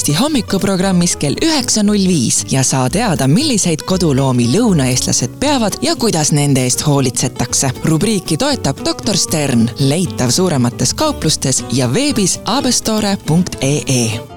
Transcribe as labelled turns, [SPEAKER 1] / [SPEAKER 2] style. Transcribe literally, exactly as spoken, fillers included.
[SPEAKER 1] Eesti hommikuprogrammis kell üheksa null viis ja saa teada, milliseid koduloomi lõunaeestlased peavad ja kuidas nende eest hoolitsetakse. Rubriiki toetab doktor Stern, leitav suuremates kauplustes ja veebis abestore punkt ee.